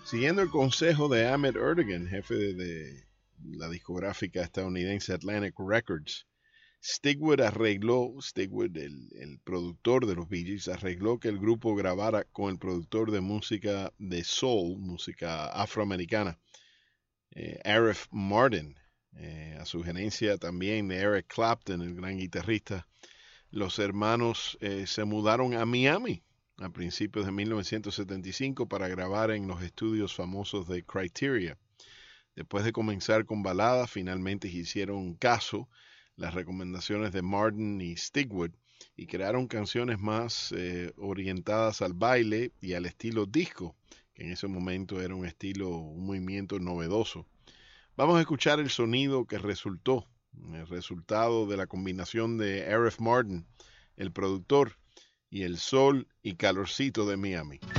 Siguiendo el consejo de Ahmet Ertegun, jefe de la discográfica estadounidense Atlantic Records, Stigwood, el productor de los Bee Gees, arregló que el grupo grabara con el productor de música de soul, música afroamericana, Arif Mardin, a sugerencia también de Eric Clapton, el gran guitarrista. Los hermanos se mudaron a Miami a principios de 1975 para grabar en los estudios famosos de Criteria. Después de comenzar con baladas, finalmente hicieron caso las recomendaciones de Martin y Stigwood y crearon canciones más orientadas al baile y al estilo disco, que en ese momento era un movimiento novedoso. Vamos a escuchar el sonido que resultó, el resultado de la combinación de Arif Martin, el productor, y el sol y calorcito de Miami.